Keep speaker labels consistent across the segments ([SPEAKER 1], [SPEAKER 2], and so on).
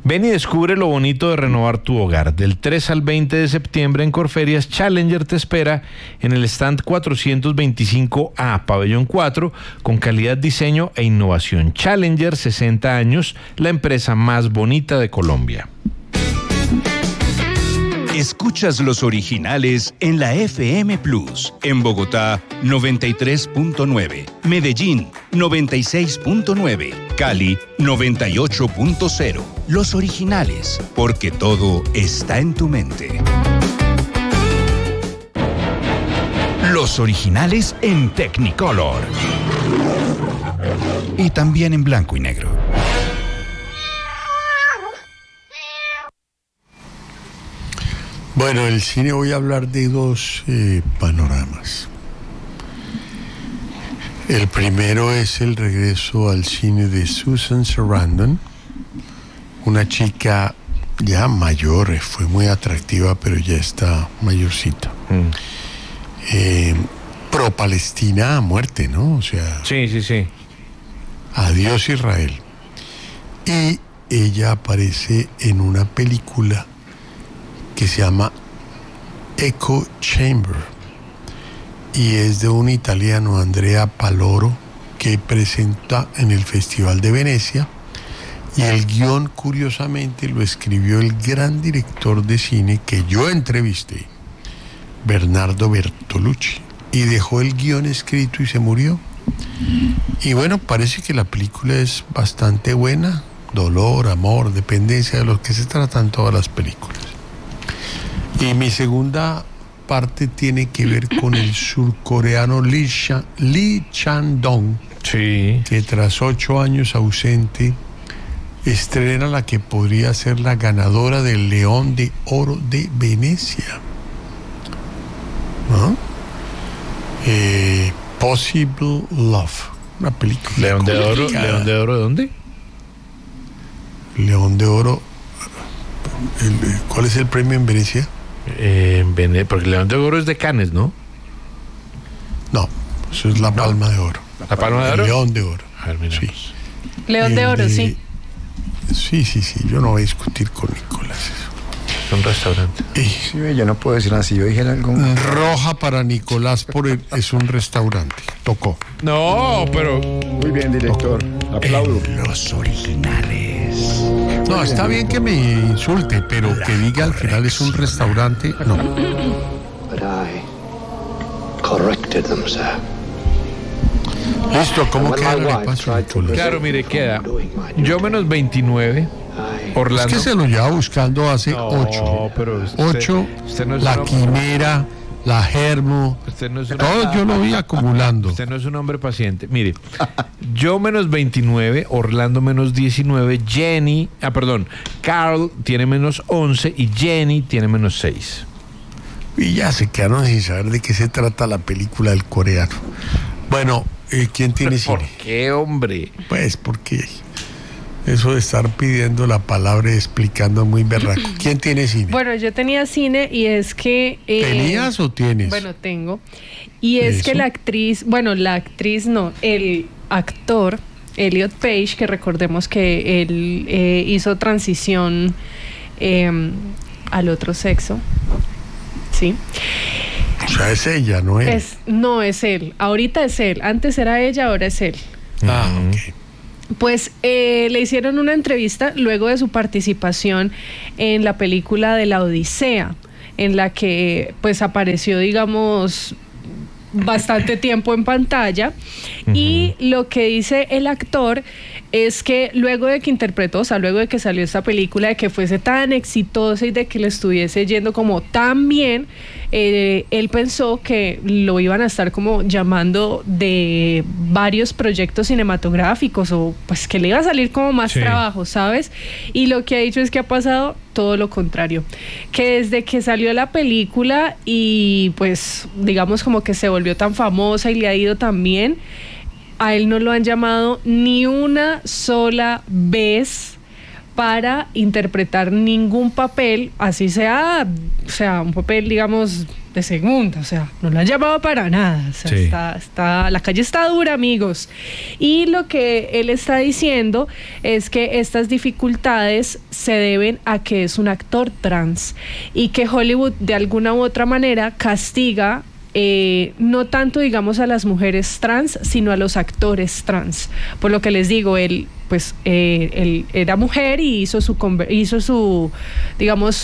[SPEAKER 1] Ven y descubre lo bonito de renovar tu hogar. Del 3 al 20 de septiembre en Corferias, Challenger te espera en el stand 425A, Pabellón 4, con calidad, diseño e innovación. Challenger, 60 años, la empresa más bonita de Colombia.
[SPEAKER 2] Escuchas los originales en la FM Plus. En Bogotá, 93.9. Medellín, 96.9. Cali, 98.0. Los originales, porque todo está en tu mente. Los originales en Technicolor. Y también en blanco y negro.
[SPEAKER 3] Bueno, en el cine voy a hablar de dos panoramas. El primero es el regreso al cine de Susan Sarandon, una chica ya mayor, fue muy atractiva, pero ya está mayorcita. Pro-Palestina a muerte, ¿no? O sea,
[SPEAKER 1] Sí.
[SPEAKER 3] adiós Israel. Y ella aparece en una película que se llama Echo Chamber y es de un italiano, Andrea Paloro, que presenta en el Festival de Venecia, y el guión, curiosamente, lo escribió el gran director de cine que yo entrevisté, Bernardo Bertolucci, y dejó el guión escrito y se murió. Y bueno, parece que la película es bastante buena. Dolor, amor, dependencia, de lo que se tratan todas las películas. Y mi segunda parte tiene que ver con el surcoreano Lee Chan-dong,
[SPEAKER 1] Sí.
[SPEAKER 3] que tras 8 años ausente estrena la que podría ser la ganadora del León de Oro de Venecia, ¿no? Possible Love, una película.
[SPEAKER 1] ¿León de Oro?
[SPEAKER 3] complicada.
[SPEAKER 1] ¿León de Oro de dónde?
[SPEAKER 3] León de Oro. ¿Cuál es el premio en Venecia?
[SPEAKER 1] Porque León de Oro es de Cannes, ¿no?
[SPEAKER 3] No, eso es la Palma de Oro.
[SPEAKER 1] ¿La Palma de
[SPEAKER 3] El
[SPEAKER 1] Oro?
[SPEAKER 3] León de Oro.
[SPEAKER 1] A ver, miremos.
[SPEAKER 3] Sí.
[SPEAKER 4] León de Oro, sí.
[SPEAKER 3] Sí. Yo no voy a discutir con Nicolás eso.
[SPEAKER 1] Es un restaurante.
[SPEAKER 5] Sí, yo no puedo decir así. Yo dije algo.
[SPEAKER 3] Roja para Nicolás es un restaurante. Tocó.
[SPEAKER 1] No, pero...
[SPEAKER 5] Muy bien, director. Aplaudo.
[SPEAKER 2] Los originales.
[SPEAKER 3] No, está bien que me insulte, pero que diga al final es un restaurante, no.
[SPEAKER 6] But I corrected them, sir.
[SPEAKER 3] Listo, ¿cómo queda el repaso, Nicolás?
[SPEAKER 1] Claro, mire, queda Yo menos 29,
[SPEAKER 3] Es
[SPEAKER 1] Orlando...
[SPEAKER 3] que se lo lleva buscando hace
[SPEAKER 1] No,
[SPEAKER 3] 8.
[SPEAKER 1] pero usted-
[SPEAKER 3] 8,
[SPEAKER 1] usted no es
[SPEAKER 3] la
[SPEAKER 1] un hombre-
[SPEAKER 3] Quimera, la Germo,
[SPEAKER 1] Usted no es un-
[SPEAKER 3] todo yo lo vi acumulando.
[SPEAKER 1] Usted no es un hombre paciente. Mire, yo menos 29, Orlando menos 19, Carl tiene menos 11 y Jenny tiene menos 6.
[SPEAKER 3] Y ya se quedaron sin saber de qué se trata la película del coreano. Bueno, ¿quién tiene
[SPEAKER 1] ¿Por
[SPEAKER 3] cine?
[SPEAKER 1] qué, hombre?
[SPEAKER 3] Pues porque eso de estar pidiendo la palabra y explicando es muy berraco. ¿Quién tiene cine?
[SPEAKER 4] Bueno, yo tenía cine y es que...
[SPEAKER 3] ¿Tenías o tienes?
[SPEAKER 4] Bueno, tengo. Y es que
[SPEAKER 3] Eso.
[SPEAKER 4] la actriz no, el actor, Elliot Page, que recordemos que él hizo transición al otro sexo, ¿sí?
[SPEAKER 3] O sea, es ella, ¿no es?
[SPEAKER 4] No es él, ahorita es él, antes era ella, ahora es él.
[SPEAKER 3] Ok.
[SPEAKER 4] Pues le hicieron una entrevista luego de su participación en la película de la Odisea, en la que pues apareció, digamos, bastante tiempo en pantalla. Y lo que dice el actor es que luego de que interpretó, o sea, luego de que salió esta película, de que fuese tan exitosa y de que le estuviese yendo como tan bien, él pensó que lo iban a estar como llamando de varios proyectos cinematográficos, o pues que le iba a salir como más trabajo, ¿sabes? Y lo que ha dicho es que ha pasado todo lo contrario, que desde que salió la película y pues digamos como que se volvió tan famosa y le ha ido tan bien, a él no lo han llamado ni una sola vez para interpretar ningún papel, así sea, o sea, un papel, digamos, de segunda, o sea, no lo han llamado para nada, o sea,
[SPEAKER 1] Sí.
[SPEAKER 4] la calle está dura, amigos. Y lo que él está diciendo es que estas dificultades se deben a que es un actor trans y que Hollywood de alguna u otra manera castiga no tanto, digamos, a las mujeres trans, sino a los actores trans. Por lo que les digo, él era mujer y hizo su, digamos,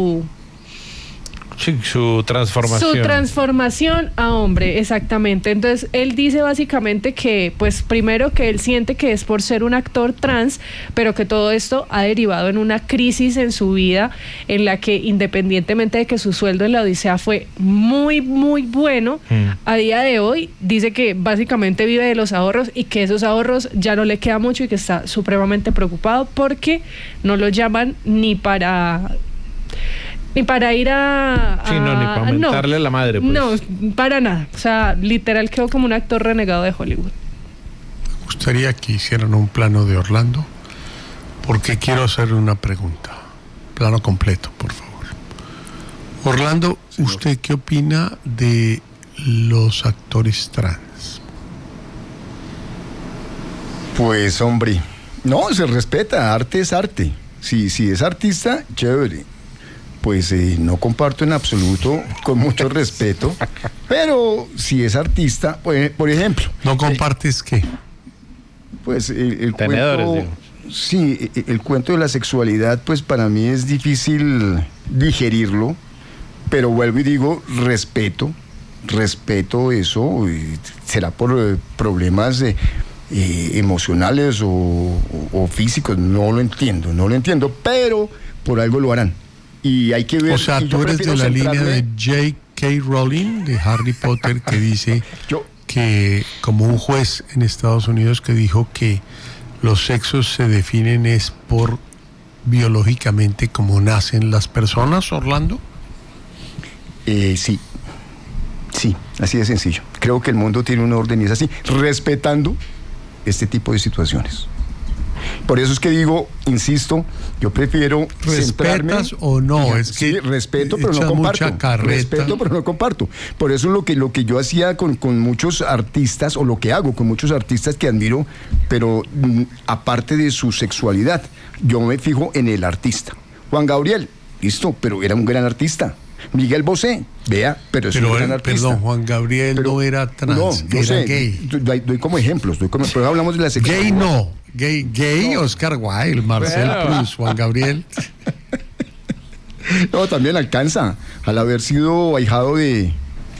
[SPEAKER 1] Sí, su transformación.
[SPEAKER 4] su transformación a hombre, exactamente. Entonces, él dice básicamente que, pues, primero que él siente que es por ser un actor trans, pero que todo esto ha derivado en una crisis en su vida, en la que, independientemente de que su sueldo en la Odisea fue muy, muy bueno, a día de hoy dice que básicamente vive de los ahorros y que esos ahorros ya no le queda mucho y que está supremamente preocupado porque no lo llaman ni para ir a
[SPEAKER 1] Sí, no, ni para mentarle la madre, pues.
[SPEAKER 4] No, para nada. O sea, literal quedó como un actor renegado de Hollywood.
[SPEAKER 3] Me gustaría que hicieran un plano de Orlando, porque quiero hacer una pregunta. Plano completo, por favor. Orlando, ¿usted qué opina de los actores trans?
[SPEAKER 5] Pues, hombre, no, se respeta, arte es arte. Si es artista, chévere. Pues no comparto en absoluto, con mucho respeto, pero si es artista, por ejemplo.
[SPEAKER 3] ¿No compartes qué?
[SPEAKER 5] Pues el
[SPEAKER 1] Tenedores,
[SPEAKER 5] cuento,
[SPEAKER 1] digamos.
[SPEAKER 5] sí, el cuento de la sexualidad, pues para mí es difícil digerirlo, pero vuelvo y digo, respeto eso, será por problemas emocionales o físicos, no lo entiendo, pero por algo lo harán. Y hay que ver.
[SPEAKER 3] O sea,
[SPEAKER 5] y yo
[SPEAKER 3] tú eres de
[SPEAKER 5] prefiero
[SPEAKER 3] la línea
[SPEAKER 5] centrarme-
[SPEAKER 3] de J.K. Rowling, de Harry Potter, que dice
[SPEAKER 5] Yo-
[SPEAKER 3] que, como un juez en Estados Unidos que dijo que los sexos se definen es por biológicamente como nacen las personas, Orlando.
[SPEAKER 5] Sí, así de sencillo. Creo que el mundo tiene un orden y es así, respetando este tipo de situaciones. Por eso es que digo, insisto, yo prefiero centrarme.
[SPEAKER 3] ¿Respetas o no? Es que
[SPEAKER 5] sí, respeto, pero no
[SPEAKER 3] echas
[SPEAKER 5] comparto.
[SPEAKER 3] mucha carreta.
[SPEAKER 5] Respeto, pero no comparto. Por eso lo que yo hacía con muchos artistas, o lo que hago con muchos artistas que admiro, pero aparte de su sexualidad, yo me fijo en el artista. Juan Gabriel, listo, pero era un gran artista. Miguel Bosé, vea, pero es un gran artista.
[SPEAKER 3] Perdón, Juan Gabriel
[SPEAKER 5] Pero-
[SPEAKER 3] no era trans,
[SPEAKER 5] no, yo
[SPEAKER 3] era
[SPEAKER 5] sé,
[SPEAKER 3] gay.
[SPEAKER 5] doy como ejemplos, pero hablamos de la sexualidad.
[SPEAKER 3] Gay no, gay Oscar Wilde, Marcel
[SPEAKER 1] Bueno.
[SPEAKER 3] Proust, Juan Gabriel.
[SPEAKER 5] No, también alcanza, al haber sido ahijado del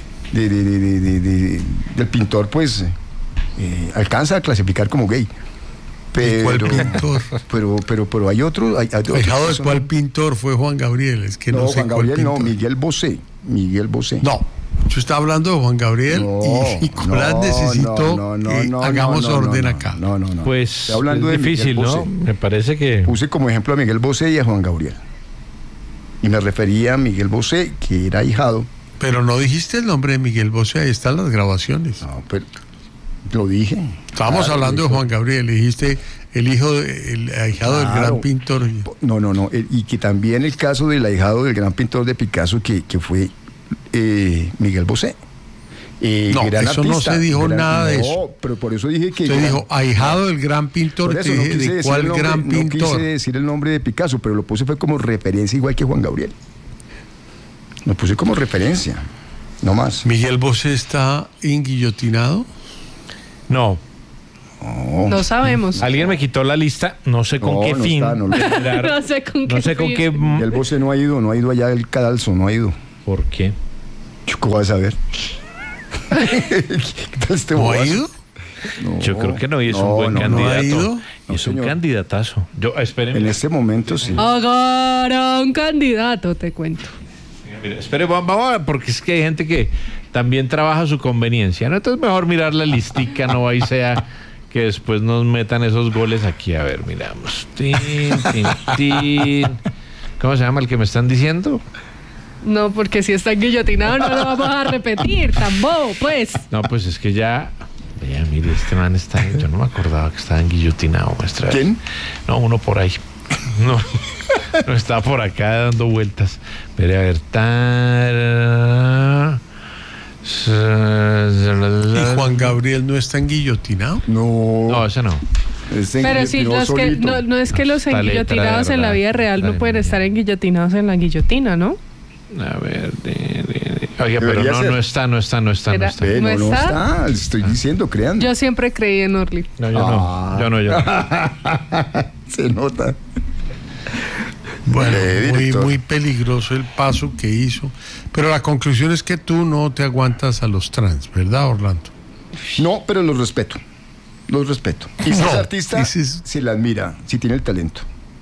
[SPEAKER 5] pintor, pues alcanza a clasificar como gay.
[SPEAKER 3] ¿Y cuál pintor?
[SPEAKER 5] Pero hay otro. Hay otro
[SPEAKER 3] Dejado de cuál pintor fue Juan Gabriel, es que no, sé
[SPEAKER 5] Juan
[SPEAKER 3] cuál
[SPEAKER 5] Gabriel, no,
[SPEAKER 3] pintor.
[SPEAKER 5] Miguel Bosé.
[SPEAKER 3] No, yo estaba hablando de Juan Gabriel y Nicolás necesitó que hagamos orden acá.
[SPEAKER 5] No.
[SPEAKER 1] Pues
[SPEAKER 5] Estoy hablando
[SPEAKER 1] es
[SPEAKER 5] de Miguel
[SPEAKER 1] difícil, ¿no?
[SPEAKER 5] Bosé.
[SPEAKER 1] Me parece que...
[SPEAKER 5] Puse como ejemplo a Miguel Bosé y a Juan Gabriel. Y me refería a Miguel Bosé, que era ahijado.
[SPEAKER 3] Pero no dijiste el nombre de Miguel Bosé, ahí están las grabaciones.
[SPEAKER 5] No, pero lo dije.
[SPEAKER 3] Estábamos
[SPEAKER 5] Claro,
[SPEAKER 3] hablando de
[SPEAKER 5] dije.
[SPEAKER 3] Juan Gabriel, dijiste el ahijado del
[SPEAKER 5] Claro.
[SPEAKER 3] gran pintor.
[SPEAKER 5] No. Y que también el caso del ahijado del gran pintor de Picasso, que fue Miguel Bosé.
[SPEAKER 3] No,
[SPEAKER 5] gran
[SPEAKER 3] eso no se dijo nada de eso.
[SPEAKER 5] No, pero por eso dije que...
[SPEAKER 3] Usted dijo ahijado del gran pintor,
[SPEAKER 5] Por
[SPEAKER 3] te
[SPEAKER 5] eso no
[SPEAKER 3] dije,
[SPEAKER 5] quise
[SPEAKER 3] ¿de
[SPEAKER 5] decir
[SPEAKER 3] cuál
[SPEAKER 5] el nombre-
[SPEAKER 3] gran
[SPEAKER 5] No
[SPEAKER 3] pintor?
[SPEAKER 5] quise decir el nombre de Picasso, pero lo puse fue como referencia, igual que Juan Gabriel. Lo puse como referencia, no más.
[SPEAKER 3] ¿Miguel Bosé está inguillotinado?
[SPEAKER 1] No.
[SPEAKER 4] No sabemos.
[SPEAKER 1] Alguien me quitó la lista, no sé con
[SPEAKER 5] No,
[SPEAKER 1] qué
[SPEAKER 5] no
[SPEAKER 1] fin.
[SPEAKER 5] está, no lo-
[SPEAKER 4] No sé con qué
[SPEAKER 1] No sé con
[SPEAKER 4] fin.
[SPEAKER 1] qué...
[SPEAKER 5] Miguel Bosé no ha ido allá al cadalso, no ha ido.
[SPEAKER 1] ¿Por qué?
[SPEAKER 5] Yo ¿cómo vas a ver? ¿Qué tal este
[SPEAKER 3] ¿No ha
[SPEAKER 5] bobazo?
[SPEAKER 3] ido?
[SPEAKER 5] No,
[SPEAKER 1] Yo creo que no, y es un buen
[SPEAKER 5] no,
[SPEAKER 1] candidato.
[SPEAKER 3] ¿no ha ido?
[SPEAKER 1] Y es
[SPEAKER 5] No,
[SPEAKER 1] un
[SPEAKER 5] señor.
[SPEAKER 1] candidatazo. Yo, espérenme.
[SPEAKER 5] En este momento sí.
[SPEAKER 4] Agarra un candidato, te cuento.
[SPEAKER 1] Mira, espere, vamos a ver, porque es que hay gente que también trabaja a su conveniencia, ¿no? Entonces mejor mirar la listica, no ahí sea que después nos metan esos goles aquí. A ver, miramos. Tin, tin, tin. ¿Cómo se llama el que me están diciendo?
[SPEAKER 4] No, porque si está guillotinado no lo vamos a repetir, tampoco, pues.
[SPEAKER 1] No, pues es que ya... Mire, este man está... Yo no me acordaba que estaba en guillotinado. Muestra.
[SPEAKER 5] ¿Quién?
[SPEAKER 1] No, uno por ahí. No, no está por acá dando vueltas. Espere, a ver.
[SPEAKER 3] ¿Y Juan Gabriel no está enguillotinado?
[SPEAKER 5] No.
[SPEAKER 1] No, ese no.
[SPEAKER 4] Pero sí, no es que los
[SPEAKER 1] Está
[SPEAKER 4] enguillotinados
[SPEAKER 1] letra,
[SPEAKER 4] en la vida real
[SPEAKER 1] está
[SPEAKER 4] no pueden
[SPEAKER 1] bien.
[SPEAKER 4] estar enguillotiнаdos en la guillotina, ¿no?
[SPEAKER 1] A ver. Oiga, pero
[SPEAKER 5] Debería ser.
[SPEAKER 1] no está.
[SPEAKER 4] ¿No
[SPEAKER 5] No
[SPEAKER 4] está?
[SPEAKER 5] está. Estoy diciendo, crean.
[SPEAKER 4] Yo siempre creí en Orly.
[SPEAKER 1] No, yo no.
[SPEAKER 5] Se nota.
[SPEAKER 3] Bueno, muy,
[SPEAKER 5] director.
[SPEAKER 3] muy peligroso el paso que hizo. Pero la conclusión es que tú no te aguantas a los trans, ¿verdad, Orlando?
[SPEAKER 5] No, pero los respeto. Los respeto. Y si
[SPEAKER 3] No,
[SPEAKER 5] es artista,
[SPEAKER 3] dices-
[SPEAKER 5] se la admira, si tiene el talento.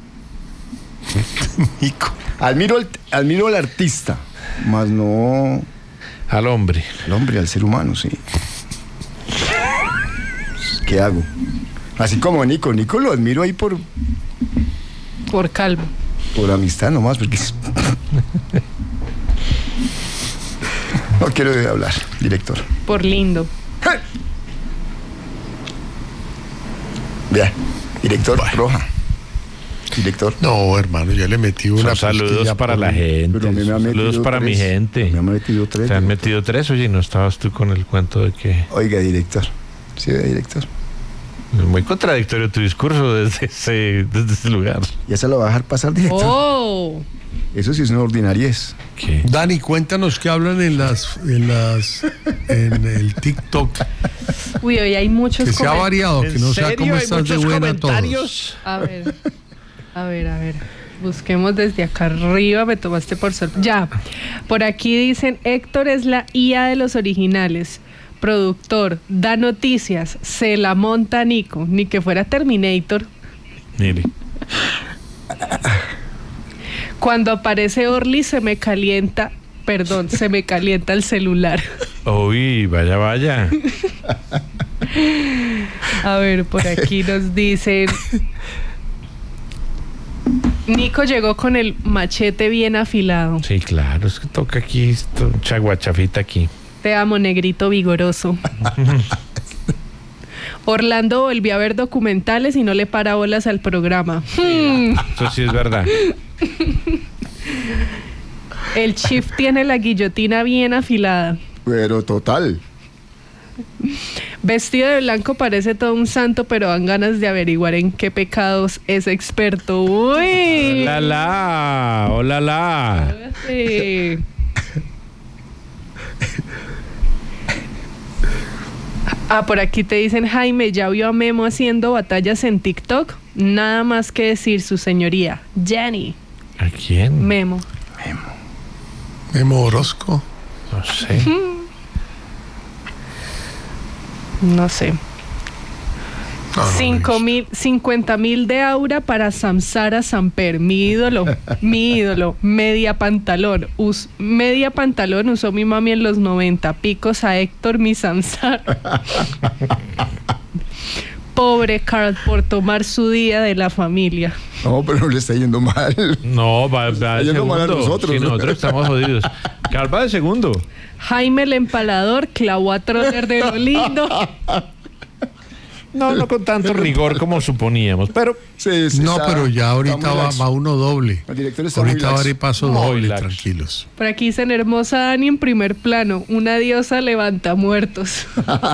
[SPEAKER 3] Nico.
[SPEAKER 5] Admiro al artista, más no
[SPEAKER 1] Al hombre.
[SPEAKER 5] al hombre, al ser humano, sí. ¿Qué hago? Así como Nico lo admiro ahí por
[SPEAKER 4] Calvo.
[SPEAKER 5] amistad nomás, porque no quiero hablar, director.
[SPEAKER 4] Por lindo.
[SPEAKER 5] Vea, director Roja. Director.
[SPEAKER 3] No, hermano, ya le metí una
[SPEAKER 1] Son saludos
[SPEAKER 3] pastilla
[SPEAKER 1] para
[SPEAKER 3] por-
[SPEAKER 1] la gente.
[SPEAKER 5] Pero a mí me han
[SPEAKER 1] Saludos
[SPEAKER 5] metido
[SPEAKER 1] para mi
[SPEAKER 5] 3.
[SPEAKER 1] gente.
[SPEAKER 5] Me han metido 3.
[SPEAKER 1] Se han metido 3, oye, no estabas tú con el cuento de que...
[SPEAKER 5] Oiga, director. Sí, director.
[SPEAKER 1] Es muy contradictorio tu discurso desde ese lugar.
[SPEAKER 5] Ya se lo va a dejar pasar, director.
[SPEAKER 4] ¡Oh!
[SPEAKER 5] Eso sí es una ordinariez.
[SPEAKER 1] ¿Qué?
[SPEAKER 3] Dani, cuéntanos qué hablan en el TikTok.
[SPEAKER 4] Uy, hoy hay muchos
[SPEAKER 3] Que se ha variado, que no sea cómo estás de buena todos.
[SPEAKER 4] A ver. Busquemos desde acá arriba, me tomaste por sorpresa. Ya, por aquí dicen, Héctor es la IA de los originales. Productor, da noticias, se la monta Nico. Ni que fuera Terminator.
[SPEAKER 1] Mire.
[SPEAKER 4] Cuando aparece Orly se me calienta el celular.
[SPEAKER 1] Uy, vaya.
[SPEAKER 4] A ver, por aquí nos dicen... Nico llegó con el machete bien afilado.
[SPEAKER 1] Sí, claro, es que toca aquí, chaguachafita aquí.
[SPEAKER 4] Te amo, negrito vigoroso. Orlando volvió a ver documentales y no le para bolas al programa.
[SPEAKER 1] Eso sí es verdad.
[SPEAKER 4] El Chief tiene la guillotina bien afilada.
[SPEAKER 5] Pero total.
[SPEAKER 4] Vestido de blanco parece todo un santo, pero dan ganas de averiguar en qué pecados es experto. ¡Uy!
[SPEAKER 1] Hola.
[SPEAKER 4] Sí. Por aquí te dicen, Jaime, ¿ya vio a Memo haciendo batallas en TikTok? Nada más que decir, su señoría. Jenny.
[SPEAKER 1] ¿A quién?
[SPEAKER 4] Memo.
[SPEAKER 3] Memo Orozco.
[SPEAKER 1] No sé.
[SPEAKER 4] No sé.
[SPEAKER 3] No,
[SPEAKER 4] 50,000 de aura para Samsara Samper, mi ídolo, media pantalón usó mi mami en los 90, picos a Héctor, mi Samsara. Pobre Carl por tomar su día de la familia.
[SPEAKER 5] No, pero no le está yendo mal.
[SPEAKER 1] No, va de
[SPEAKER 5] Yendo mal a
[SPEAKER 1] segundo.
[SPEAKER 5] nosotros.
[SPEAKER 1] Sí, nosotros estamos jodidos. Carl va de segundo.
[SPEAKER 4] Jaime el empalador clavó a Trotter de lo lindo.
[SPEAKER 1] No con tanto rigor como suponíamos, pero
[SPEAKER 5] Sí,
[SPEAKER 3] No,
[SPEAKER 5] está-
[SPEAKER 3] pero ya ahorita
[SPEAKER 5] está muy
[SPEAKER 3] va
[SPEAKER 5] laxo.
[SPEAKER 3] uno doble.
[SPEAKER 5] El director está muy
[SPEAKER 3] Ahorita va a
[SPEAKER 5] laxo.
[SPEAKER 3] ir paso
[SPEAKER 1] Muy
[SPEAKER 3] doble,
[SPEAKER 1] laxo.
[SPEAKER 3] tranquilos.
[SPEAKER 4] Por aquí dicen, hermosa Dani en primer plano, una diosa levanta muertos.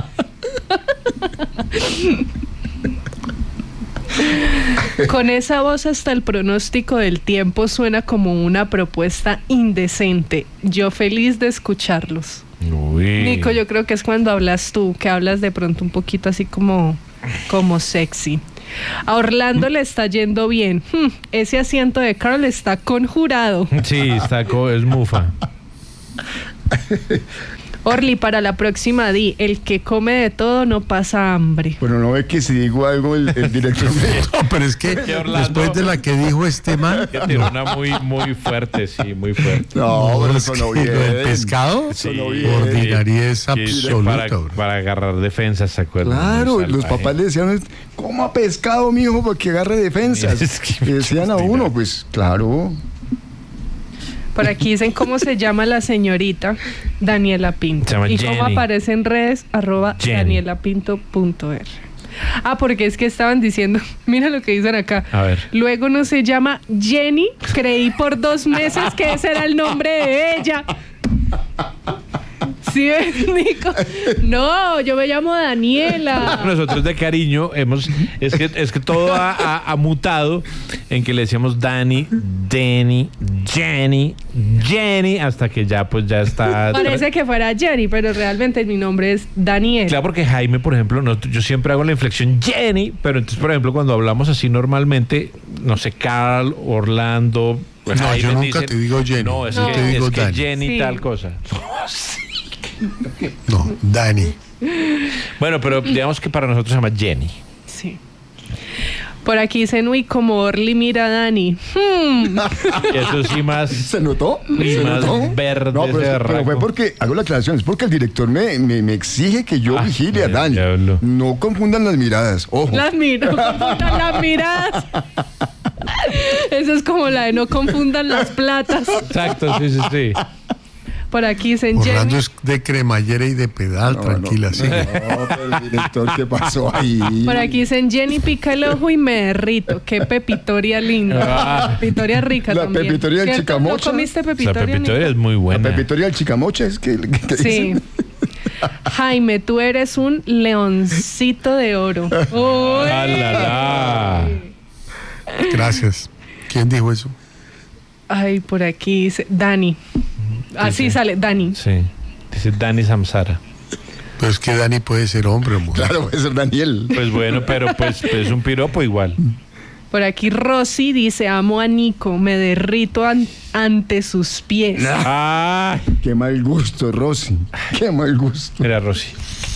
[SPEAKER 4] Con esa voz hasta el pronóstico del tiempo suena como una propuesta indecente. Yo feliz de escucharlos.
[SPEAKER 1] uy.
[SPEAKER 4] Nico, yo creo que es cuando hablas tú, que hablas de pronto un poquito así como sexy. A Orlando le está yendo bien. Ese asiento de Carl está conjurado.
[SPEAKER 1] Sí, es mufa.
[SPEAKER 4] Orly, para la próxima di, el que come de todo no pasa hambre.
[SPEAKER 5] Bueno, no ve que si digo algo el director me...
[SPEAKER 3] No, pero es que
[SPEAKER 1] Orlando.
[SPEAKER 3] después de la que dijo este man,
[SPEAKER 1] Que tiene una muy fuerte, sí, muy fuerte.
[SPEAKER 5] No, pero
[SPEAKER 3] es
[SPEAKER 5] sonó
[SPEAKER 3] que
[SPEAKER 5] bien.
[SPEAKER 3] lo del pescado,
[SPEAKER 5] Sonó
[SPEAKER 1] Sí,
[SPEAKER 5] bien.
[SPEAKER 3] ordinariedad
[SPEAKER 1] Que
[SPEAKER 3] absoluta. bro.
[SPEAKER 1] para agarrar defensas, ¿se acuerdan?
[SPEAKER 5] Claro,
[SPEAKER 1] Muy
[SPEAKER 5] los
[SPEAKER 1] salvaje.
[SPEAKER 5] papás le decían, coma pescado, mijo, para que agarre defensas.
[SPEAKER 1] Es que
[SPEAKER 5] Le decían a
[SPEAKER 1] muchos
[SPEAKER 5] uno,
[SPEAKER 1] dirán.
[SPEAKER 5] pues, claro.
[SPEAKER 4] Por aquí dicen cómo se llama la señorita Daniela Pinto.
[SPEAKER 1] Se llama
[SPEAKER 4] Y cómo
[SPEAKER 1] Jenny.
[SPEAKER 4] aparece en redes,
[SPEAKER 1] Jenny.
[SPEAKER 4] @danielapinto.r. Porque es que estaban diciendo, mira lo que dicen acá.
[SPEAKER 1] A ver.
[SPEAKER 4] Luego no se llama Jenny, creí por 2 meses que ese era el nombre de ella. Sí, Nico. No, yo me llamo Daniela.
[SPEAKER 1] Nosotros de cariño es que todo ha mutado en que le decíamos Dani, Denny, Jenny, hasta que ya pues ya está.
[SPEAKER 4] Parece que fuera Jenny, pero realmente mi nombre es Daniela.
[SPEAKER 1] Claro, porque Jaime, por ejemplo, yo siempre hago la inflexión Jenny, pero entonces, por ejemplo, cuando hablamos así normalmente, no sé, Carl, Orlando.
[SPEAKER 3] No,
[SPEAKER 1] Jaime
[SPEAKER 3] yo nunca te digo Jenny.
[SPEAKER 1] No, es
[SPEAKER 3] yo
[SPEAKER 1] que,
[SPEAKER 3] te digo
[SPEAKER 1] es que
[SPEAKER 3] Dani.
[SPEAKER 1] Jenny
[SPEAKER 4] Sí.
[SPEAKER 1] tal cosa.
[SPEAKER 3] No, Dani.
[SPEAKER 1] Bueno, pero digamos que para nosotros se llama Jenny.
[SPEAKER 4] Sí. Por aquí dicen, uy, como Orly mira a Dani.
[SPEAKER 1] Eso sí más.
[SPEAKER 5] ¿Se notó?
[SPEAKER 1] Y
[SPEAKER 5] ¿Se
[SPEAKER 1] más
[SPEAKER 5] notó?
[SPEAKER 1] verde
[SPEAKER 5] No,
[SPEAKER 1] ese
[SPEAKER 5] pero
[SPEAKER 1] berraco.
[SPEAKER 5] fue porque, hago la aclaración, es porque el director me exige que yo
[SPEAKER 1] Ah,
[SPEAKER 5] vigile a
[SPEAKER 1] el
[SPEAKER 5] Dani.
[SPEAKER 1] diablo.
[SPEAKER 5] No confundan las miradas, ojo.
[SPEAKER 4] No confundan las miradas. Eso es como la de no confundan las platas.
[SPEAKER 1] Exacto, sí.
[SPEAKER 4] Por aquí dicen
[SPEAKER 3] Orlando
[SPEAKER 4] Jenny.
[SPEAKER 3] es de cremallera y de pedal,
[SPEAKER 5] No,
[SPEAKER 3] tranquila,
[SPEAKER 5] no.
[SPEAKER 3] sigue.
[SPEAKER 5] No, pero el director, ¿qué pasó ahí?
[SPEAKER 4] Por aquí dicen Jenny pica el ojo y me derrito. Qué pepitoria linda.
[SPEAKER 1] Ah.
[SPEAKER 4] Pepitoria rica
[SPEAKER 5] La
[SPEAKER 4] también.
[SPEAKER 5] pepitoria del
[SPEAKER 4] ¿Cierto?
[SPEAKER 5] Chicamocha.
[SPEAKER 4] ¿No comiste
[SPEAKER 1] La
[SPEAKER 4] pepitoria?
[SPEAKER 1] pepitoria
[SPEAKER 4] Nico?
[SPEAKER 1] es muy
[SPEAKER 5] La
[SPEAKER 1] buena.
[SPEAKER 5] pepitoria del Chicamocha es que
[SPEAKER 4] Sí.
[SPEAKER 5] dicen.
[SPEAKER 4] Jaime, tú eres un leoncito de oro. Uy.
[SPEAKER 1] Ah, la, la.
[SPEAKER 3] Gracias. ¿Quién dijo eso?
[SPEAKER 4] Ay, por aquí dice Dani. Así
[SPEAKER 1] Dice.
[SPEAKER 4] sale, Dani.
[SPEAKER 1] Sí. Dice Dani Samsara.
[SPEAKER 3] Pues es que Dani puede ser hombre o mujer.
[SPEAKER 5] Claro, puede ser Daniel.
[SPEAKER 1] Pues bueno, pero pues es un piropo igual.
[SPEAKER 4] Por aquí Rosy dice, amo a Nico, me derrito ante sus pies.
[SPEAKER 1] Ah,
[SPEAKER 5] Qué mal gusto, Rosy. Qué mal gusto.
[SPEAKER 1] mira Rosy.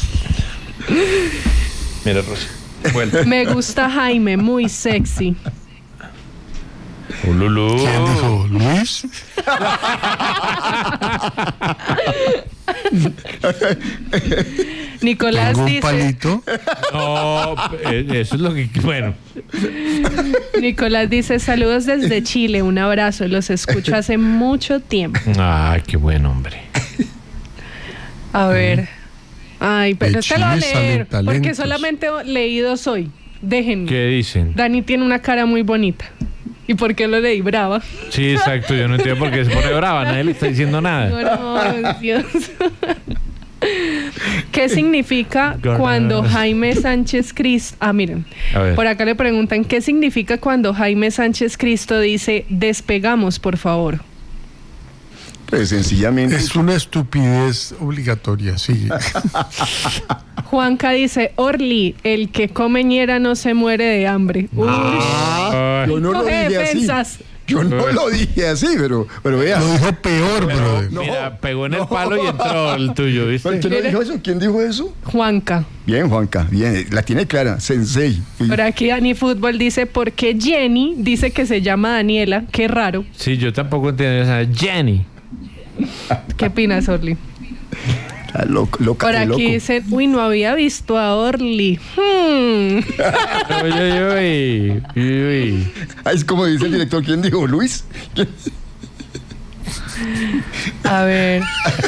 [SPEAKER 1] Mira Rosy. Vuelve.
[SPEAKER 4] Me gusta Jaime, muy sexy.
[SPEAKER 1] Ululú.
[SPEAKER 3] ¿Quién dijo? ¿Luis?
[SPEAKER 4] Nicolás
[SPEAKER 3] ¿Tengo un
[SPEAKER 4] dice,
[SPEAKER 3] palito?
[SPEAKER 1] No, eso es lo que. Bueno.
[SPEAKER 4] Nicolás dice, saludos desde Chile, un abrazo, los escucho hace mucho tiempo.
[SPEAKER 1] Ay, qué buen hombre.
[SPEAKER 4] A ver. Ay, pero
[SPEAKER 3] De
[SPEAKER 4] este lo voy a
[SPEAKER 3] Chile salen
[SPEAKER 4] leer, porque
[SPEAKER 3] talentos.
[SPEAKER 4] solamente he leído hoy. Déjenme.
[SPEAKER 1] ¿Qué dicen?
[SPEAKER 4] Dani tiene una cara muy bonita. ¿Y por qué lo leí brava?
[SPEAKER 1] Sí, exacto. Yo no entiendo por qué se pone brava. Nadie le está diciendo nada.
[SPEAKER 4] No, Dios. ¿Qué significa
[SPEAKER 1] Gorda.
[SPEAKER 4] cuando Jaime Sánchez Cristo... miren.
[SPEAKER 1] A ver.
[SPEAKER 4] Por acá le preguntan, ¿qué significa cuando Jaime Sánchez Cristo dice, despegamos, por favor?
[SPEAKER 5] Pues sencillamente.
[SPEAKER 3] Es una estupidez obligatoria, sigue.
[SPEAKER 4] Juanca dice, Orly, el que come ñera no se muere de hambre. Uy,
[SPEAKER 1] Ay,
[SPEAKER 5] Yo no lo
[SPEAKER 4] coge
[SPEAKER 5] dije así.
[SPEAKER 4] defensas.
[SPEAKER 5] Yo no lo dije así, pero vea.
[SPEAKER 3] Lo dijo peor, brother.
[SPEAKER 5] no.
[SPEAKER 1] mira, pegó en el palo y entró el tuyo, ¿viste?
[SPEAKER 5] ¿Pero ¿Quién lo dijo eso? ¿Quién dijo eso?
[SPEAKER 4] Juanca.
[SPEAKER 5] Bien, Juanca, bien. La tiene clara, sensei.
[SPEAKER 4] Por aquí Dani Fútbol dice, ¿por qué Jenny dice que se llama Daniela? Qué raro.
[SPEAKER 1] Sí, yo tampoco entiendo esa. Jenny.
[SPEAKER 4] ¿Qué opinas, Orly?
[SPEAKER 5] Ah, loca
[SPEAKER 4] Por
[SPEAKER 5] de
[SPEAKER 4] aquí
[SPEAKER 5] loco.
[SPEAKER 4] dicen, uy, no había visto a Orly.
[SPEAKER 1] Uy, uy, uy, uy.
[SPEAKER 5] Ah, es como dice el director. ¿Quién dijo? ¿Luis? ¿Quién?
[SPEAKER 4] A ver.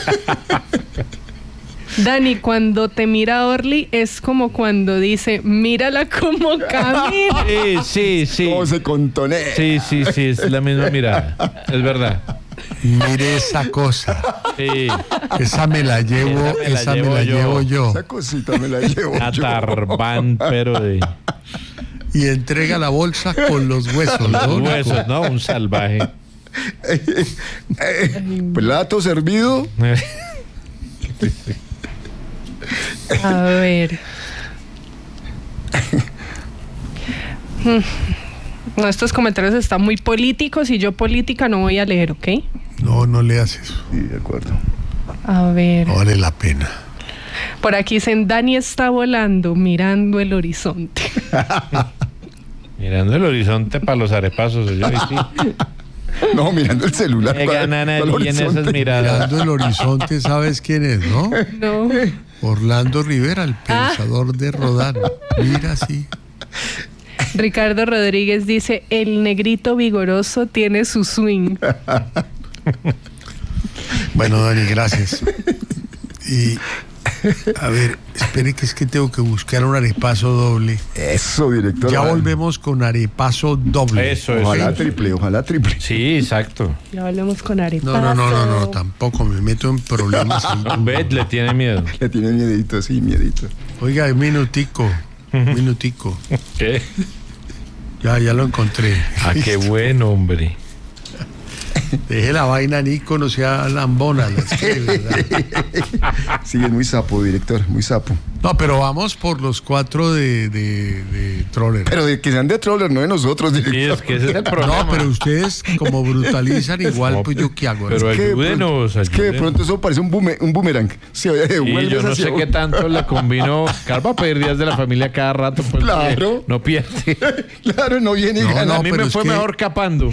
[SPEAKER 4] Dani, cuando te mira Orly es como cuando dice, mírala como camina.
[SPEAKER 1] Sí, sí.
[SPEAKER 5] ¿Cómo se contonea?
[SPEAKER 1] Sí, es la misma mirada. Es verdad.
[SPEAKER 3] Mire esa cosa.
[SPEAKER 1] Sí.
[SPEAKER 3] Esa me la llevo,
[SPEAKER 1] Esa me la
[SPEAKER 3] llevo yo.
[SPEAKER 5] Esa cosita me la llevo yo.
[SPEAKER 1] Atarbán, pero de
[SPEAKER 3] Y entrega la bolsa con los huesos.
[SPEAKER 1] los
[SPEAKER 3] ¿no?
[SPEAKER 1] huesos, ¿no? Un salvaje.
[SPEAKER 5] Plato servido.
[SPEAKER 4] A ver. No, estos comentarios están muy políticos y yo política no voy a leer, ¿ok?
[SPEAKER 3] No, no leas eso.
[SPEAKER 5] Sí, de acuerdo.
[SPEAKER 4] A ver.
[SPEAKER 3] No vale la pena.
[SPEAKER 4] Por aquí dicen, Dani está volando mirando el horizonte.
[SPEAKER 1] Mirando el horizonte para los arepasos. Yo, sí.
[SPEAKER 5] No, mirando el celular.
[SPEAKER 1] Me ganan
[SPEAKER 5] ¿cuál
[SPEAKER 1] ahí en
[SPEAKER 5] horizonte?
[SPEAKER 1] esas miradas.
[SPEAKER 3] Mirando el horizonte, ¿sabes quién es, no?
[SPEAKER 4] No.
[SPEAKER 3] Orlando Rivera, el pensador de Rodán. Mira, sí.
[SPEAKER 4] Ricardo Rodríguez dice, el negrito vigoroso tiene su swing.
[SPEAKER 3] Bueno, Dani, gracias. Y A ver, espere que es que tengo que buscar un arepaso doble.
[SPEAKER 5] Eso, director.
[SPEAKER 3] Ya volvemos con arepaso doble.
[SPEAKER 1] Eso,
[SPEAKER 5] Ojalá
[SPEAKER 1] eso.
[SPEAKER 5] triple, ojalá triple.
[SPEAKER 1] Sí, exacto.
[SPEAKER 4] Ya hablemos con arepaso.
[SPEAKER 3] No, tampoco me meto en problemas. ahí.
[SPEAKER 1] Bet le tiene miedo.
[SPEAKER 5] Le tiene miedito, sí, miedito.
[SPEAKER 3] Oiga, un minutico.
[SPEAKER 1] ¿Qué?
[SPEAKER 3] Ya lo encontré.
[SPEAKER 1] Ah, qué bueno, hombre.
[SPEAKER 3] Deje la vaina, Nico, no sea lambona. ¿Verdad?
[SPEAKER 5] Sí, es muy sapo, director, muy sapo.
[SPEAKER 3] No, pero vamos por los 4 de Troller.
[SPEAKER 5] Pero de que sean de Troller, no de nosotros,
[SPEAKER 1] Sí,
[SPEAKER 5] director.
[SPEAKER 1] es que ese es el problema.
[SPEAKER 3] No, pero ustedes como brutalizan igual,
[SPEAKER 1] No,
[SPEAKER 3] pues yo qué hago.
[SPEAKER 1] pero
[SPEAKER 5] Es que de
[SPEAKER 1] ayúdenos,
[SPEAKER 5] pronto- Es que de
[SPEAKER 1] ayúdenos.
[SPEAKER 5] pronto eso parece un boomerang. Se
[SPEAKER 1] Y
[SPEAKER 5] devuelve
[SPEAKER 1] yo no
[SPEAKER 5] hacia
[SPEAKER 1] sé
[SPEAKER 5] uno.
[SPEAKER 1] qué tanto le combino. Carlos va a pedir días de la familia cada rato. Pues,
[SPEAKER 5] Claro.
[SPEAKER 1] No pierde.
[SPEAKER 5] Claro, no viene y
[SPEAKER 3] No,
[SPEAKER 5] gana.
[SPEAKER 1] A mí
[SPEAKER 3] pero
[SPEAKER 1] me
[SPEAKER 3] es
[SPEAKER 1] fue
[SPEAKER 3] que-
[SPEAKER 1] mejor capando.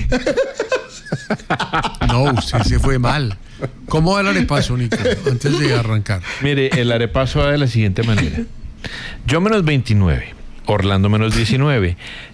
[SPEAKER 3] No, usted se fue mal. ¿Cómo va el arepaso, Nico? Antes de arrancar.
[SPEAKER 1] Mire, el arepaso va de la siguiente manera. Yo menos 29, Orlando menos 19,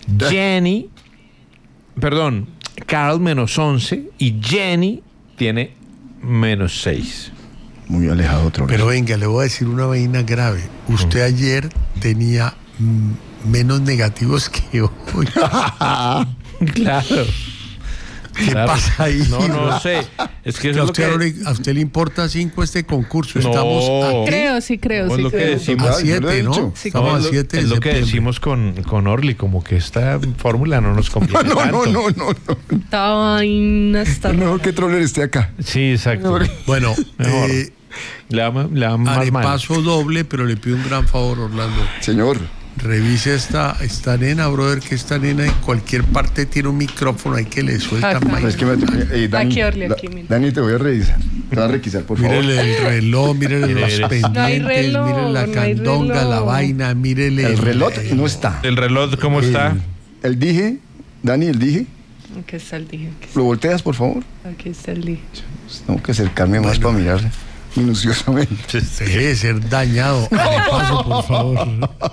[SPEAKER 1] Carl menos 11 y Jenny tiene menos 6.
[SPEAKER 5] Muy alejado Troller.
[SPEAKER 3] Pero venga, le voy a decir una vaina grave. Usted ayer tenía menos negativos que hoy.
[SPEAKER 1] Claro.
[SPEAKER 3] ¿Qué pasa ahí?
[SPEAKER 1] No sé. Es que
[SPEAKER 3] Que
[SPEAKER 1] eso
[SPEAKER 3] a,
[SPEAKER 1] es lo
[SPEAKER 3] usted,
[SPEAKER 1] que...
[SPEAKER 3] a usted le importa 5 este concurso.
[SPEAKER 1] No.
[SPEAKER 3] Estamos
[SPEAKER 4] Sí creo,
[SPEAKER 1] Es
[SPEAKER 4] sí
[SPEAKER 1] lo que
[SPEAKER 4] creo.
[SPEAKER 1] decimos.
[SPEAKER 3] a
[SPEAKER 5] Yo lo he
[SPEAKER 3] 7, ¿no?
[SPEAKER 5] dicho.
[SPEAKER 4] Sí,
[SPEAKER 3] Estamos
[SPEAKER 1] No,
[SPEAKER 3] a
[SPEAKER 1] es lo-
[SPEAKER 3] 7 de
[SPEAKER 1] es lo que
[SPEAKER 3] septiembre.
[SPEAKER 1] decimos con Orly, como que esta fórmula no nos conviene tanto.
[SPEAKER 5] No.
[SPEAKER 4] Esta vaina está.
[SPEAKER 5] Mejor que Troller esté acá.
[SPEAKER 1] Sí, exacto.
[SPEAKER 3] Bueno,
[SPEAKER 1] Mejor. Le da más mal.
[SPEAKER 3] arepaso doble, pero le pido un gran favor, Orlando.
[SPEAKER 5] Señor,
[SPEAKER 3] Revise esta nena, brother, que esta nena en cualquier parte tiene un micrófono ahí que le sueltan
[SPEAKER 4] Acá.
[SPEAKER 3] vaina.
[SPEAKER 5] es que Dani,
[SPEAKER 4] Aquí, Orly, aquí, mira.
[SPEAKER 5] Dani, te voy a revisar. Te voy a requisar, por favor.
[SPEAKER 3] Mírele el reloj, mírele los
[SPEAKER 1] Mire.
[SPEAKER 3] pendientes,
[SPEAKER 4] No hay reloj,
[SPEAKER 3] mírele la
[SPEAKER 4] no hay
[SPEAKER 3] candonga,
[SPEAKER 4] reloj.
[SPEAKER 3] la vaina, mírele
[SPEAKER 5] El reloj no está.
[SPEAKER 1] ¿El reloj cómo está?
[SPEAKER 5] El dije, Dani, el dije.
[SPEAKER 4] Aquí está el dije.
[SPEAKER 5] ¿Lo volteas, por favor?
[SPEAKER 4] Aquí está el dije.
[SPEAKER 5] Tengo que acercarme más para mirar minuciosamente.
[SPEAKER 3] Deje de ser dañado. Arepaso, por favor.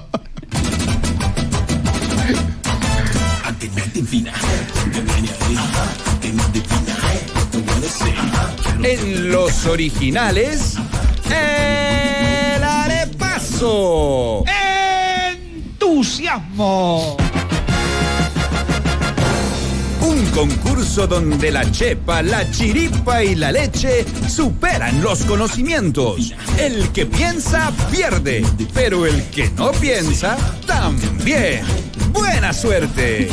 [SPEAKER 2] En los originales, el arepaso. ¡Entusiasmo! Un concurso donde la chepa, la chiripa y la leche superan los conocimientos. El que piensa, pierde. Pero el que no piensa, también. ¡Buena suerte!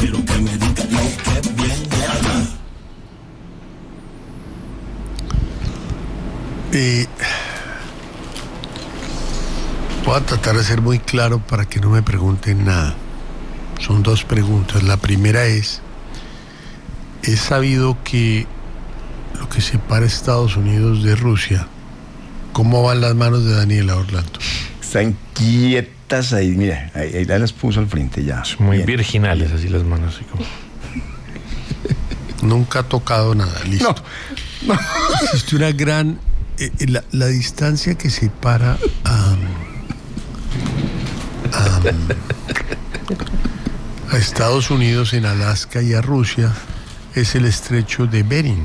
[SPEAKER 3] Voy a tratar de ser muy claro para que no me pregunten nada. Son 2 preguntas. La primera es sabido que lo que separa Estados Unidos de Rusia, ¿cómo van las manos de Daniela, Orlando?
[SPEAKER 5] Están quietas ahí, mira, ahí las puso al frente ya.
[SPEAKER 1] Muy
[SPEAKER 5] Bien.
[SPEAKER 1] virginales así las manos. Así como...
[SPEAKER 3] Nunca ha tocado nada, listo.
[SPEAKER 5] No.
[SPEAKER 3] Existe una gran... la distancia que separa a Estados Unidos en Alaska y a Rusia es el estrecho de Bering.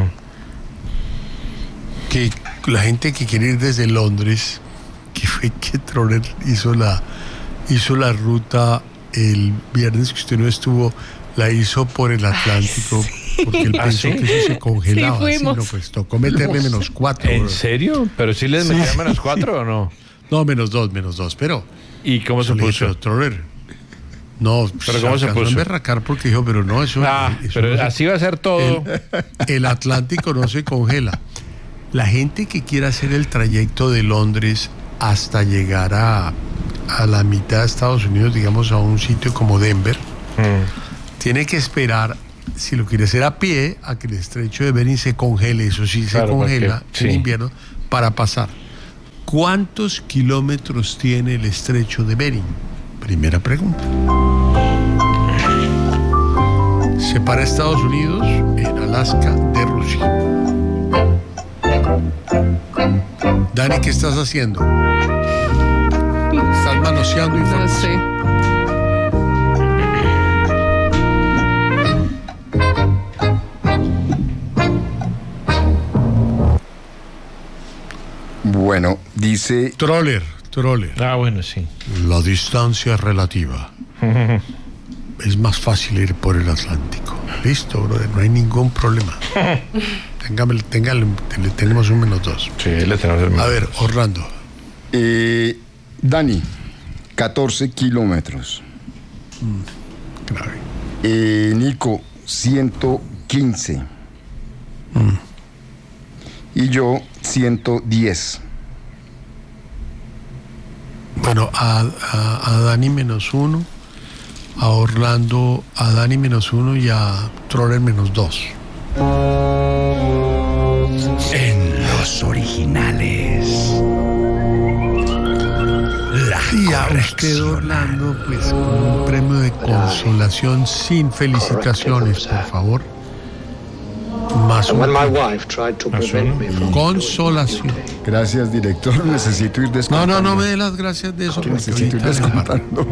[SPEAKER 3] Que la gente que quiere ir desde Londres, que fue que Troller hizo la ruta el viernes que usted no estuvo, la hizo por el Atlántico, porque él pensó
[SPEAKER 1] ¿sí?
[SPEAKER 3] que eso se congelaba.
[SPEAKER 4] Sí, fuimos.
[SPEAKER 3] no, pues tocó meterle -4.
[SPEAKER 1] ¿En
[SPEAKER 3] bro.
[SPEAKER 1] serio? ¿Pero sí les metieron menos 4 o no?
[SPEAKER 3] No, -2, pero...
[SPEAKER 1] ¿Y cómo se
[SPEAKER 3] le dije,
[SPEAKER 1] puso?
[SPEAKER 3] pero Troller, no,
[SPEAKER 1] ¿Pero cómo se
[SPEAKER 3] alcanzó a
[SPEAKER 1] puso?
[SPEAKER 3] emberracar porque dijo, pero no, eso... eso
[SPEAKER 1] pero
[SPEAKER 3] no se-
[SPEAKER 1] así va a ser todo.
[SPEAKER 3] el Atlántico no se congela. La gente que quiera hacer el trayecto de Londres hasta llegar a la mitad de Estados Unidos, digamos a un sitio como Denver, tiene que esperar, si lo quiere hacer a pie, a que el estrecho de Bering se congele, eso sí
[SPEAKER 1] Claro,
[SPEAKER 3] se congela
[SPEAKER 1] porque-
[SPEAKER 3] en
[SPEAKER 1] sí.
[SPEAKER 3] invierno, para pasar. ¿Cuántos kilómetros tiene el estrecho de Bering? Primera pregunta. Separa Estados Unidos en Alaska de Rusia. Dani, ¿qué estás haciendo? Estás manoseando
[SPEAKER 4] No
[SPEAKER 3] información.
[SPEAKER 4] sé.
[SPEAKER 5] Bueno, Dice,
[SPEAKER 3] Troller.
[SPEAKER 1] Ah, bueno, sí.
[SPEAKER 3] La distancia es relativa. Es más fácil ir por el Atlántico. Listo, brother, no hay ningún problema. Tenemos un -2.
[SPEAKER 1] Sí, le tenemos el
[SPEAKER 3] A ver, Orlando.
[SPEAKER 5] Dani, 14 kilómetros.
[SPEAKER 3] Grave.
[SPEAKER 5] Nico, 115. Y yo, 110.
[SPEAKER 3] Bueno, a Dani -1, a Orlando, a Dani -1 y a Troller -2.
[SPEAKER 2] En los originales.
[SPEAKER 3] Y a usted, Orlando, pues con un premio de consolación sin felicitaciones, por favor. Más
[SPEAKER 6] And when my
[SPEAKER 3] un
[SPEAKER 6] wife tried to prevent me from
[SPEAKER 3] consolación.
[SPEAKER 5] Gracias, director. Necesito ir descontando.
[SPEAKER 3] No me dé las gracias de eso. porque
[SPEAKER 5] Necesito ir
[SPEAKER 3] ahorita
[SPEAKER 5] descontando.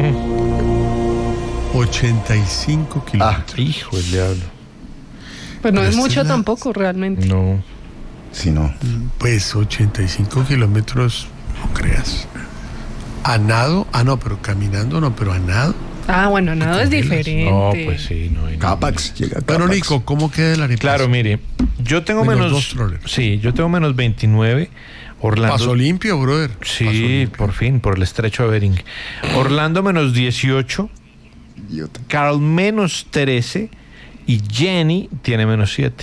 [SPEAKER 3] 85 kilómetros.
[SPEAKER 1] Hijo del diablo.
[SPEAKER 4] Pues no
[SPEAKER 3] Pero
[SPEAKER 4] es
[SPEAKER 3] esta
[SPEAKER 4] mucho
[SPEAKER 3] es la-
[SPEAKER 4] tampoco realmente.
[SPEAKER 1] No.
[SPEAKER 5] Si no.
[SPEAKER 3] Pues 85 kilómetros, no creas. A nado, no, pero caminando no, pero a nado.
[SPEAKER 4] Ah, bueno, nada es diferente.
[SPEAKER 1] No, pues sí, no. hay nada.
[SPEAKER 5] Capax, llega
[SPEAKER 3] Bueno,
[SPEAKER 5] Capax.
[SPEAKER 3] Nico, ¿cómo queda el arepazo?
[SPEAKER 1] Claro, mire, yo tengo
[SPEAKER 3] Menos
[SPEAKER 1] menos.
[SPEAKER 3] dos trollers.
[SPEAKER 1] Sí, yo tengo menos 29. Orlando.
[SPEAKER 3] Paso limpio, brother. Paso
[SPEAKER 1] Sí,
[SPEAKER 3] limpio.
[SPEAKER 1] por fin, por el estrecho de Bering. Orlando menos 18.
[SPEAKER 5] Idiota.
[SPEAKER 1] Carl menos 13. Y Jenny tiene menos 7.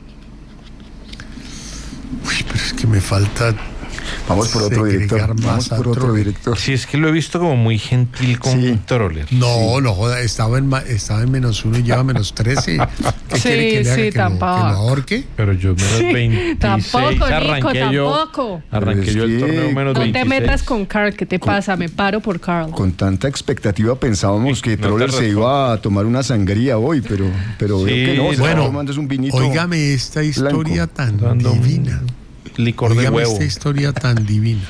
[SPEAKER 3] Uy, pero es que me falta
[SPEAKER 5] Vamos por otro director.
[SPEAKER 3] segregar
[SPEAKER 5] Vamos
[SPEAKER 3] más a
[SPEAKER 5] por otro
[SPEAKER 3] troller.
[SPEAKER 5] director.
[SPEAKER 1] Sí, es que lo he visto como muy gentil con
[SPEAKER 5] Sí.
[SPEAKER 1] Troller.
[SPEAKER 3] No, no joda, estaba en -1 y lleva -13. ¿Qué
[SPEAKER 4] Sí,
[SPEAKER 3] quiere que le haga?
[SPEAKER 4] sí,
[SPEAKER 3] ¿Que lo
[SPEAKER 4] tampoco.
[SPEAKER 3] ahorque?
[SPEAKER 1] Pero yo menos
[SPEAKER 4] Sí,
[SPEAKER 1] 26.
[SPEAKER 4] tampoco, Nico,
[SPEAKER 1] arranqué yo.
[SPEAKER 4] tampoco.
[SPEAKER 1] Arranqué
[SPEAKER 5] Pero
[SPEAKER 1] yo
[SPEAKER 5] es
[SPEAKER 1] el
[SPEAKER 5] que
[SPEAKER 1] torneo menos
[SPEAKER 4] No
[SPEAKER 1] 26.
[SPEAKER 4] te metas con Carl, ¿qué te pasa? Me paro por Carl.
[SPEAKER 5] Con tanta expectativa pensábamos
[SPEAKER 1] Sí,
[SPEAKER 5] que
[SPEAKER 1] no te
[SPEAKER 5] Troller se
[SPEAKER 1] respondo.
[SPEAKER 5] iba a tomar una sangría hoy, pero
[SPEAKER 1] Sí,
[SPEAKER 5] veo que no. Se
[SPEAKER 1] bueno,
[SPEAKER 5] está tomando es un vinito.
[SPEAKER 3] Óigame esta historia
[SPEAKER 5] blanco.
[SPEAKER 3] tan
[SPEAKER 1] Dando un
[SPEAKER 3] divina.
[SPEAKER 1] Licor de
[SPEAKER 3] Óigame
[SPEAKER 1] huevo.
[SPEAKER 3] esta historia tan divina.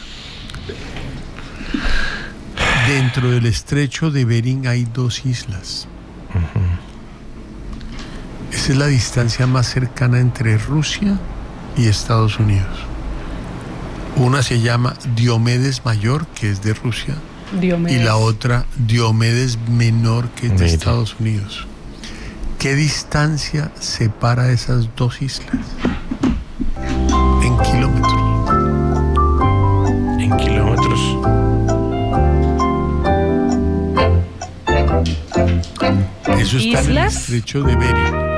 [SPEAKER 3] Dentro del estrecho de Bering hay 2 islas. Esa es la distancia más cercana entre Rusia y Estados Unidos. Una se llama Diomedes Mayor, que es de Rusia, y la otra Diomedes Menor, que es de
[SPEAKER 1] Mira.
[SPEAKER 3] Estados Unidos. ¿Qué distancia separa esas 2 islas? En kilómetros.
[SPEAKER 1] En kilómetros.
[SPEAKER 3] Eso está en el
[SPEAKER 4] ¿Islas?
[SPEAKER 3] estrecho de Bering.